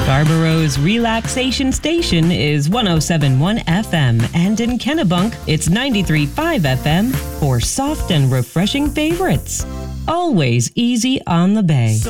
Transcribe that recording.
Scarborough's relaxation station is 107.1 FM, and in Kennebunk, it's 93.5 FM for soft and refreshing favorites. Always easy on the bay.